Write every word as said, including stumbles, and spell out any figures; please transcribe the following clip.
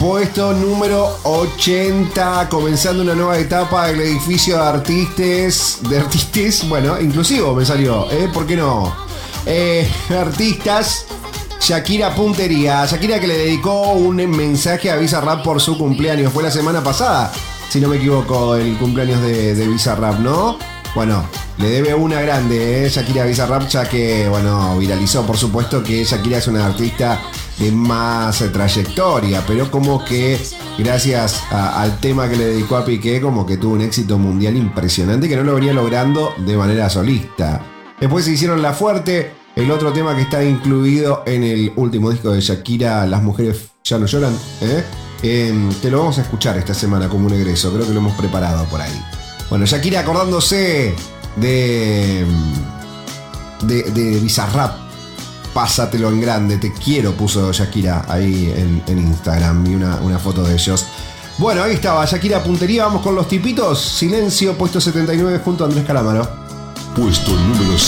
puesto número ochenta, comenzando una nueva etapa del edificio de artistas, de artistas, bueno, inclusivo me salió, ¿eh? ¿Por qué no? Eh, artistas, Shakira Puntería, Shakira que le dedicó un mensaje a Bizarrap por su cumpleaños, fue la semana pasada, si no me equivoco, el cumpleaños de, de Bizarrap, ¿no? Bueno, le debe una grande, ¿eh? Shakira a Bizarrap, ya que, bueno, viralizó, por supuesto, que Shakira es una artista de más trayectoria, pero como que gracias a, al tema que le dedicó a Piqué, como que tuvo un éxito mundial impresionante que no lo venía logrando de manera solista. Después se hicieron La Fuerte, el otro tema que está incluido en el último disco de Shakira, Las Mujeres Ya No Lloran, ¿eh? Eh, te lo vamos a escuchar esta semana como un egreso, creo que lo hemos preparado por ahí. Bueno, Shakira acordándose de, de, de Bizarrap. Pásatelo en grande, te quiero, puso Shakira ahí en, en Instagram. Vi una, una foto de ellos. Bueno, ahí estaba Shakira Puntería. Vamos con los tipitos. Silencio, puesto setenta y nueve junto a Andrés Calamaro. Puesto número